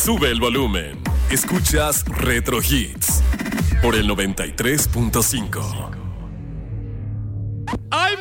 Sube el volumen. Escuchas Retro Hits por el 93.5.